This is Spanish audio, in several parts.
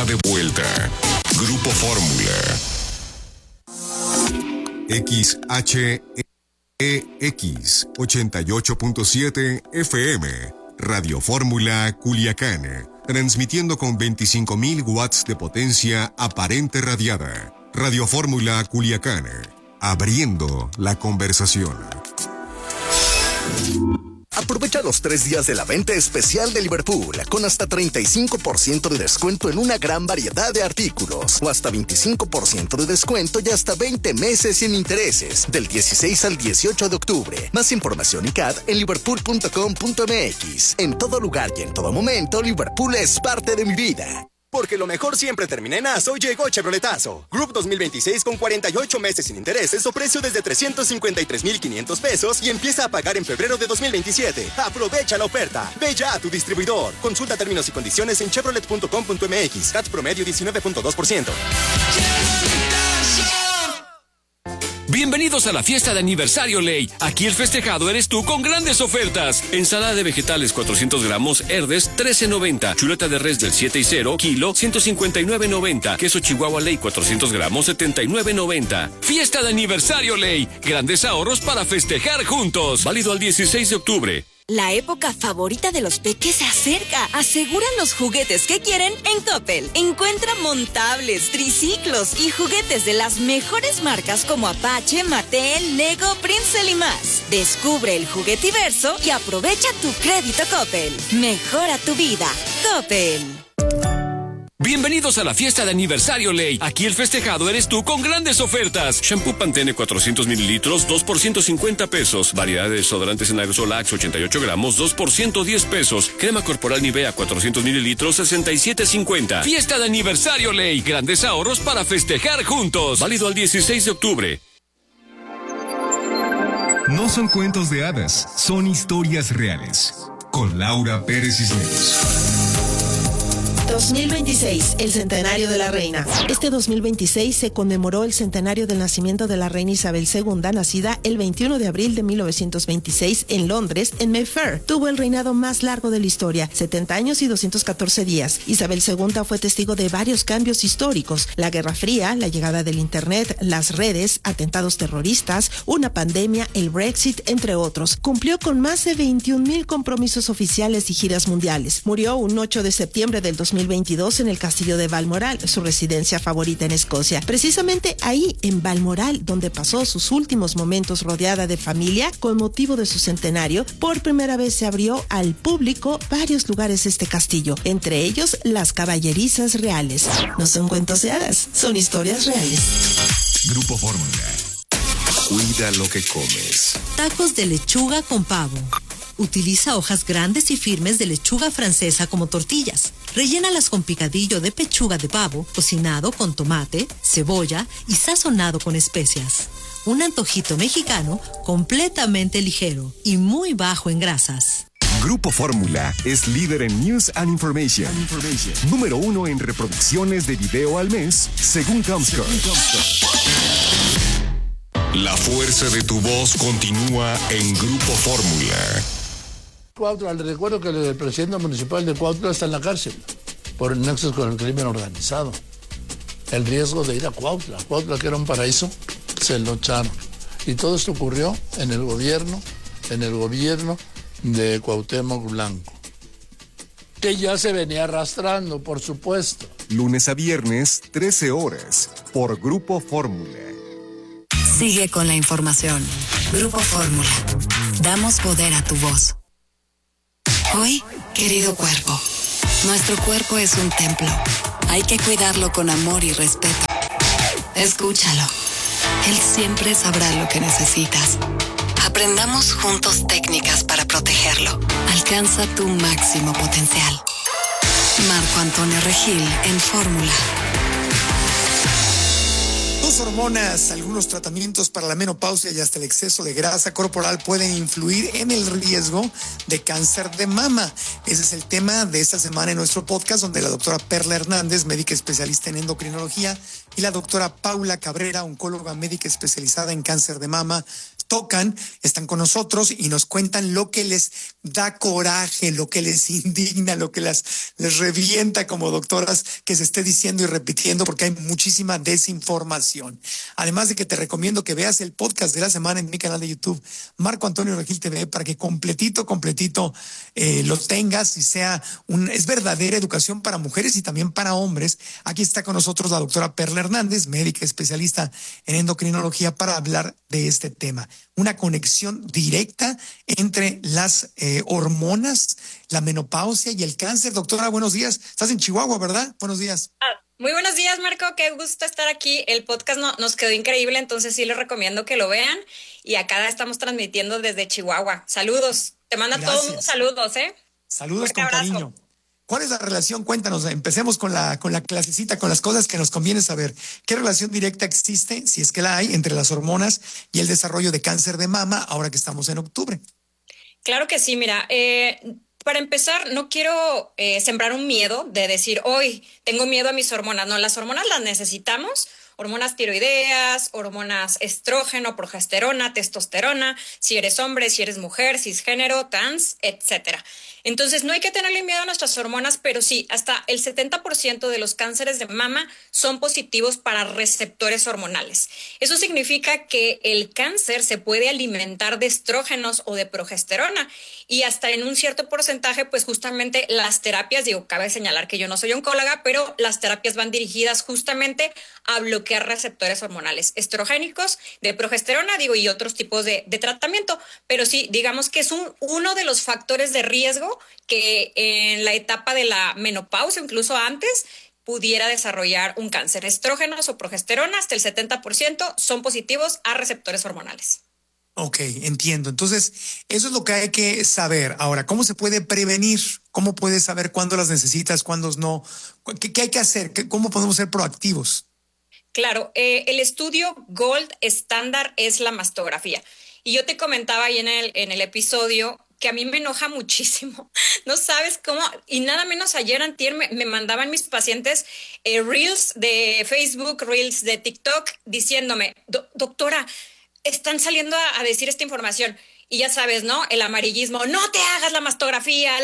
está de vuelta. Grupo Fórmula. XHEX 88.7 FM. Radio Fórmula Culiacán. Transmitiendo con 25.000 watts de potencia aparente radiada. Radio Fórmula Culiacán. Abriendo la conversación. Aprovecha los 3 días de la venta especial de Liverpool, con hasta 35% de descuento en una gran variedad de artículos, o hasta 25% de descuento y hasta 20 meses sin intereses, del 16 al 18 de octubre. Más información y CAD en liverpool.com.mx. En todo lugar y en todo momento, Liverpool es parte de mi vida. Porque lo mejor siempre termina en ASO, llegó Chevroletazo. Group 2026 con 48 meses sin intereses o precio desde 353,500 pesos y empieza a pagar en febrero de 2027. Aprovecha la oferta. Ve ya a tu distribuidor. Consulta términos y condiciones en chevrolet.com.mx. CAT promedio 19.2%. Bienvenidos a la fiesta de aniversario Ley. Aquí el festejado eres tú con grandes ofertas. Ensalada de vegetales 400 gramos, Herdes 13.90. Chuleta de res del 7 y 0, kilo 159.90. Queso Chihuahua Ley 400 gramos 79.90. Fiesta de aniversario Ley. Grandes ahorros para festejar juntos. Válido al 16 de octubre. La época favorita de los peques se acerca. Aseguran los juguetes que quieren en Coppel. Encuentra montables, triciclos y juguetes de las mejores marcas como Apache, Mattel, Lego, Princeton y más. Descubre el juguetiverso y aprovecha tu crédito Coppel. Mejora tu vida. Coppel. Bienvenidos a la fiesta de aniversario Ley. Aquí el festejado eres tú con grandes ofertas. Shampoo Pantene 400 mililitros, 2 por 150 pesos. Variedad de desodorantes en aerosol Axe 88 gramos, 2 por 110 pesos. Crema corporal Nivea 400 mililitros, 67.50. Fiesta de aniversario Ley. Grandes ahorros para festejar juntos. Válido al 16 de octubre. No son cuentos de hadas, son historias reales. Con Laura Pérez Cisneros. 2026, el centenario de la reina. Este 2026 se conmemoró el centenario del nacimiento de la reina Isabel II, nacida el 21 de abril de 1926 en Londres, en Mayfair. Tuvo el reinado más largo de la historia, 70 años y 214 días. Isabel II fue testigo de varios cambios históricos: la Guerra Fría, la llegada del Internet, las redes, atentados terroristas, una pandemia, el Brexit, entre otros. Cumplió con más de 21,000 compromisos oficiales y giras mundiales. Murió un 8 de septiembre del 2022 en el castillo de Balmoral, su residencia favorita en Escocia. Precisamente ahí, en Balmoral, donde pasó sus últimos momentos rodeada de familia, con motivo de su centenario, por primera vez se abrió al público varios lugares de este castillo, entre ellos las caballerizas reales. No son cuentos de hadas, son historias reales. Grupo Fórmula. Cuida lo que comes. Tacos de lechuga con pavo. Utiliza hojas grandes y firmes de lechuga francesa como tortillas. Rellénalas con picadillo de pechuga de pavo, cocinado con tomate, cebolla y sazonado con especias. Un antojito mexicano completamente ligero y muy bajo en grasas. Grupo Fórmula es líder en News and Information. Número 1 en reproducciones de video al mes, según Comscore. La fuerza de tu voz continúa en Grupo Fórmula. Cuautla, le recuerdo que el presidente municipal de Cuautla está en la cárcel por nexos con el crimen organizado. El riesgo de ir a Cuautla, que era un paraíso, se lo echaron. Y todo esto ocurrió en el gobierno de Cuauhtémoc Blanco, que ya se venía arrastrando, por supuesto. Lunes a viernes, 13 horas, por Grupo Fórmula. Sigue con la información. Grupo Fórmula. Damos poder a tu voz. Hoy, querido cuerpo, nuestro cuerpo es un templo. Hay que cuidarlo con amor y respeto. Escúchalo. Él siempre sabrá lo que necesitas. Aprendamos juntos técnicas para protegerlo. Alcanza tu máximo potencial. Marco Antonio Regil en Fórmula. Dos hormonas, algunos tratamientos para la menopausia y hasta el exceso de grasa corporal pueden influir en el riesgo de cáncer de mama. Ese es el tema de esta semana en nuestro podcast, donde la doctora Perla Hernández, médica especialista en endocrinología, y la doctora Paula Cabrera, oncóloga médica especializada en cáncer de mama, tocan, están con nosotros y nos cuentan lo que les da coraje, lo que les indigna, lo que les revienta como doctoras que se esté diciendo y repitiendo, porque hay muchísima desinformación. Además de que te recomiendo que veas el podcast de la semana en mi canal de YouTube, Marco Antonio Regil TV, para que completito lo tengas y es verdadera educación para mujeres y también para hombres. Aquí está con nosotros la doctora Perla Hernández, médica especialista en endocrinología, para hablar de este tema. Una conexión directa entre las hormonas, la menopausia y el cáncer. Doctora, buenos días. Estás en Chihuahua, ¿verdad? Buenos días. Muy buenos días, Marco. Qué gusto estar aquí. El podcast nos quedó increíble, entonces sí les recomiendo que lo vean. Y acá estamos transmitiendo desde Chihuahua. Saludos. Te manda todo un saludos, ¿eh? Saludos con cariño. ¿Cuál es la relación? Cuéntanos, empecemos con la clasecita, con las cosas que nos conviene saber. ¿Qué relación directa existe, si es que la hay, entre las hormonas y el desarrollo de cáncer de mama ahora que estamos en octubre? Claro que sí, mira, para empezar, no quiero sembrar un miedo de decir, hoy tengo miedo a mis hormonas. No, las hormonas las necesitamos. Hormonas tiroideas, hormonas estrógeno, progesterona, testosterona, si eres hombre, si eres mujer, cisgénero, trans, etcétera. Entonces, no hay que tenerle miedo a nuestras hormonas, pero sí, hasta el 70% de los cánceres de mama son positivos para receptores hormonales. Eso significa que el cáncer se puede alimentar de estrógenos o de progesterona y hasta en un cierto porcentaje, pues justamente las terapias, cabe señalar que yo no soy oncóloga, pero las terapias van dirigidas justamente a bloquear receptores hormonales estrogénicos, de progesterona, y otros tipos de tratamiento. Pero sí, digamos que es uno de los factores de riesgo que en la etapa de la menopausia, incluso antes, pudiera desarrollar un cáncer. Estrógenos o progesterona, hasta el 70% son positivos a receptores hormonales. Ok, entiendo. Entonces, eso es lo que hay que saber. Ahora, ¿cómo se puede prevenir? ¿Cómo puedes saber cuándo las necesitas, cuándo no? ¿Qué hay que hacer? ¿Cómo podemos ser proactivos? Claro, el estudio Gold estándar es la mastografía. Y yo te comentaba ahí en el episodio que a mí me enoja muchísimo. No sabes cómo, y nada menos ayer antier me mandaban mis pacientes reels de Facebook, reels de TikTok, diciéndome, doctora, están saliendo a decir esta información. Y ya sabes, ¿no? El amarillismo, no te hagas la mastografía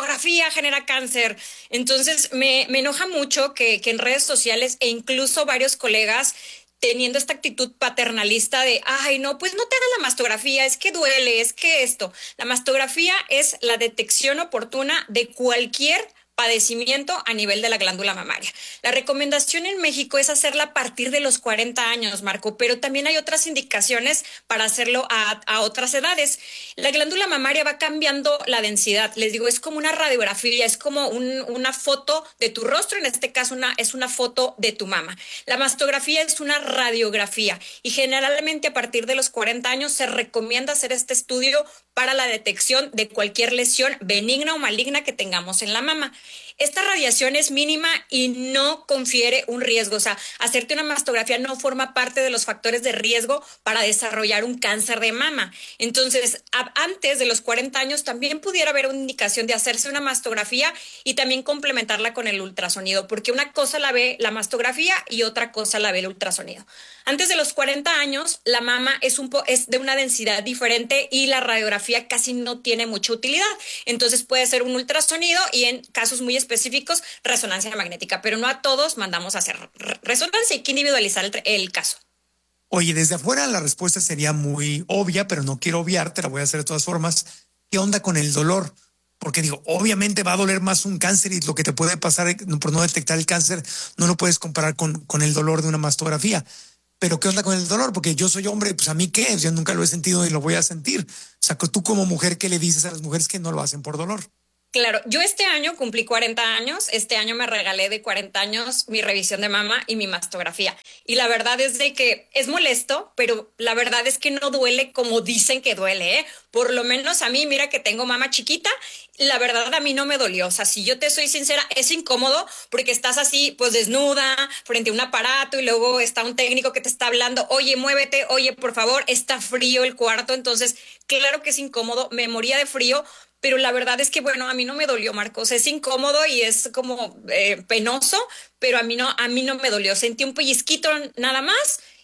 genera cáncer. Entonces me enoja mucho que en redes sociales e incluso varios colegas teniendo esta actitud paternalista de, ay, no, pues no te hagas la mastografía, es que duele, es que esto. La mastografía es la detección oportuna de cualquier padecimiento a nivel de la glándula mamaria. La recomendación en México es hacerla a partir de los 40 años, Marco, pero también hay otras indicaciones para hacerlo a otras edades. La glándula mamaria va cambiando la densidad. Les digo, es como una radiografía, es como una foto de tu rostro, en este caso es una foto de tu mama. La mastografía es una radiografía y generalmente a partir de los 40 años se recomienda hacer este estudio para la detección de cualquier lesión benigna o maligna que tengamos en la mama. Esta radiación es mínima y no confiere un riesgo. O sea, hacerte una mastografía no forma parte de los factores de riesgo para desarrollar un cáncer de mama. Entonces, antes de los 40 años también pudiera haber una indicación de hacerse una mastografía y también complementarla con el ultrasonido, porque una cosa la ve la mastografía y otra cosa la ve el ultrasonido. Antes de los 40 años, la mama es de una densidad diferente y la radiografía casi no tiene mucha utilidad. Entonces puede ser un ultrasonido y en casos muy específicos resonancia magnética, pero no a todos mandamos a hacer resonancia, hay que individualizar el caso. Oye, desde afuera la respuesta sería muy obvia, pero no quiero obviar, te la voy a hacer de todas formas. ¿Qué onda con el dolor? Porque digo, obviamente va a doler más un cáncer y lo que te puede pasar por no detectar el cáncer no lo puedes comparar con el dolor de una mastografía. Pero ¿qué onda con el dolor? Porque yo soy hombre, pues a mí qué, yo nunca lo he sentido y lo voy a sentir. O sea, tú como mujer, ¿qué le dices a las mujeres que no lo hacen por dolor? Claro, yo este año cumplí 40 años, este año me regalé de 40 años mi revisión de mama y mi mastografía. Y la verdad es de que es molesto, pero la verdad es que no duele como dicen que duele, ¿eh? Por lo menos a mí, mira que tengo mama chiquita, la verdad a mí no me dolió. O sea, si yo te soy sincera, es incómodo porque estás así, pues desnuda, frente a un aparato y luego está un técnico que te está hablando, oye, muévete, oye, por favor, está frío el cuarto. Entonces, claro que es incómodo, me moría de frío. Pero la verdad es que, bueno, a mí no me dolió, Marcos. Es incómodo y es como penoso, pero a mí no me dolió. Sentí un pellizquito nada más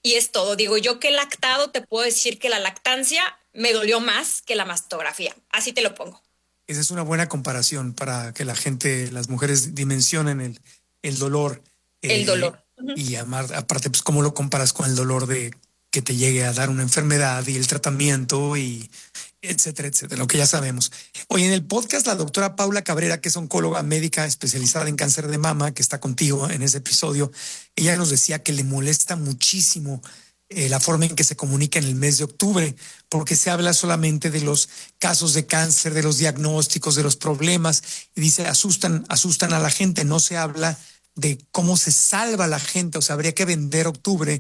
y es todo. Digo, yo que he lactado, te puedo decir que la lactancia me dolió más que la mastografía. Así te lo pongo. Esa es una buena comparación para que la gente, las mujeres dimensionen el dolor. El dolor. Y aparte, pues, ¿cómo lo comparas con el dolor de que te llegue a dar una enfermedad y el tratamiento y etcétera, etcétera, lo que ya sabemos? Hoy en el podcast, la doctora Paula Cabrera, que es oncóloga médica especializada en cáncer de mama, que está contigo en ese episodio, ella nos decía que le molesta muchísimo la forma en que se comunica en el mes de octubre, porque se habla solamente de los casos de cáncer, de los diagnósticos, de los problemas, y dice, asustan a la gente, no se habla de cómo se salva la gente. O sea, habría que vender octubre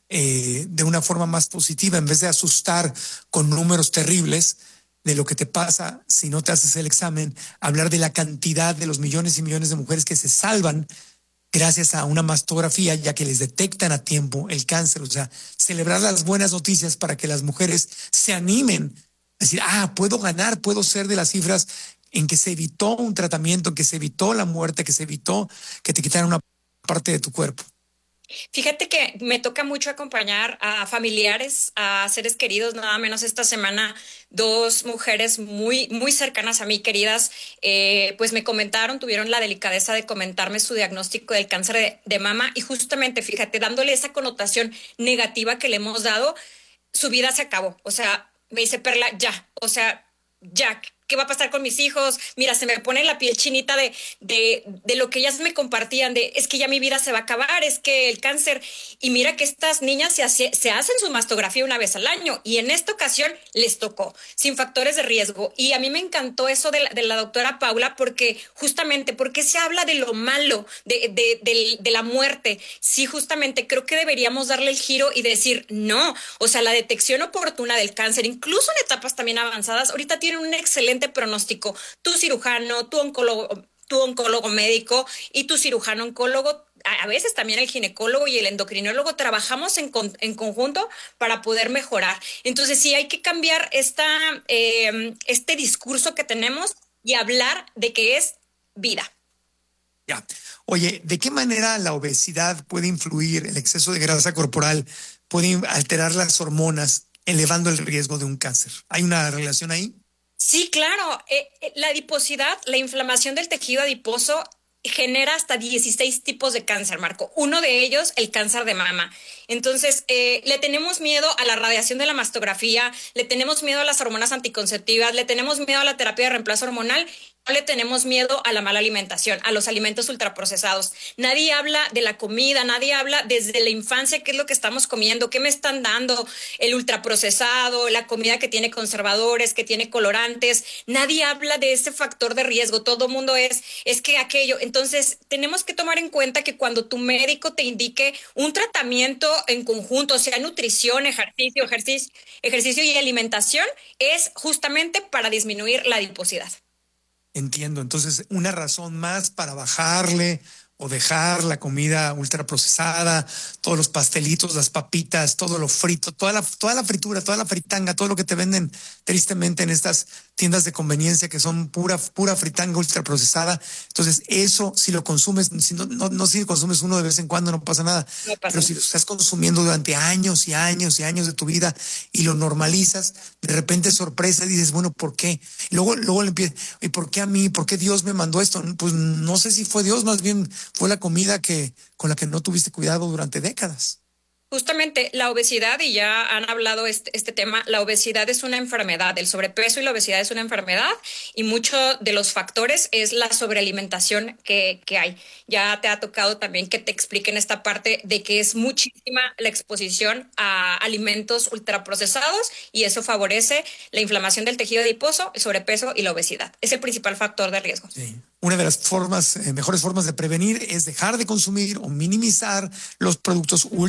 de una forma más positiva, en vez de asustar con números terribles de lo que te pasa si no te haces el examen, hablar de la cantidad de los millones y millones de mujeres que se salvan gracias a una mastografía, ya que les detectan a tiempo el cáncer. O sea, celebrar las buenas noticias para que las mujeres se animen a decir, puedo ganar, puedo ser de las cifras en que se evitó un tratamiento, en que se evitó la muerte, que se evitó que te quitaran una parte de tu cuerpo. Fíjate que me toca mucho acompañar a familiares, a seres queridos. Nada menos esta semana 2 mujeres muy, muy cercanas a mí, queridas, pues me comentaron, tuvieron la delicadeza de comentarme su diagnóstico del cáncer de mama, y justamente, fíjate, dándole esa connotación negativa que le hemos dado, su vida se acabó. O sea, me dice, Perla, ya, ¿qué va a pasar con mis hijos? Mira, se me pone la piel chinita de lo que ellas me compartían, es que ya mi vida se va a acabar, es que el cáncer. Y mira que estas niñas se hacen su mastografía una vez al año, y en esta ocasión les tocó, sin factores de riesgo. Y a mí me encantó eso de la doctora Paula, porque justamente, porque se habla de lo malo, de la muerte. Sí, justamente creo que deberíamos darle el giro y decir, no, o sea, la detección oportuna del cáncer, incluso en etapas también avanzadas, ahorita tienen un excelente pronóstico. Tu cirujano, tu oncólogo médico y tu cirujano oncólogo, a veces también el ginecólogo y el endocrinólogo, trabajamos en conjunto para poder mejorar. Entonces sí hay que cambiar este discurso que tenemos y hablar de que es vida. Ya. Oye, ¿de qué manera la obesidad puede influir, el exceso de grasa corporal puede alterar las hormonas, elevando el riesgo de un cáncer? ¿Hay una relación ahí? Sí, claro. La adiposidad, la inflamación del tejido adiposo, genera hasta 16 tipos de cáncer, Marco. Uno de ellos, el cáncer de mama. Entonces, le tenemos miedo a la radiación de la mastografía, le tenemos miedo a las hormonas anticonceptivas, le tenemos miedo a la terapia de reemplazo hormonal, no le tenemos miedo a la mala alimentación, a los alimentos ultraprocesados. Nadie habla de la comida, nadie habla desde la infancia qué es lo que estamos comiendo, qué me están dando, el ultraprocesado, la comida que tiene conservadores, que tiene colorantes. Nadie habla de ese factor de riesgo. Todo el mundo es que aquello. Entonces, tenemos que tomar en cuenta que cuando tu médico te indique un tratamiento en conjunto, sea nutrición, ejercicio y alimentación, es justamente para disminuir la adiposidad. Entiendo. Entonces, una razón más para bajarle o dejar la comida ultraprocesada, todos los pastelitos, las papitas, todo lo frito, toda la fritura, toda la fritanga, todo lo que te venden tristemente en estas tiendas de conveniencia que son pura fritanga ultraprocesada. Entonces, eso, si lo consumes, si consumes uno de vez en cuando, no pasa nada. No pasa. Pero si lo estás consumiendo durante años y años y años de tu vida y lo normalizas, de repente sorpresa y dices, bueno, ¿por qué? Y luego le empiezas, ¿y por qué a mí? ¿Por qué Dios me mandó esto? Pues no sé si fue Dios, más bien fue la comida con la que no tuviste cuidado durante décadas. Justamente la obesidad, y ya han hablado este tema, la obesidad es una enfermedad, el sobrepeso y la obesidad es una enfermedad, y mucho de los factores es la sobrealimentación que hay. Ya te ha tocado también que te expliquen esta parte de que es muchísima la exposición a alimentos ultraprocesados, y eso favorece la inflamación del tejido adiposo, el sobrepeso y la obesidad. Es el principal factor de riesgo. Sí. Una de las mejores formas de prevenir es dejar de consumir o minimizar los productos